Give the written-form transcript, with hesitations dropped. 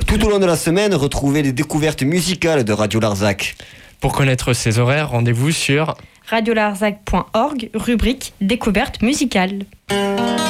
Tout au long de la semaine, retrouvez les découvertes musicales de Radio Larzac. Pour connaître ses horaires, rendez-vous sur radiolarzac.org, rubrique découverte musicale.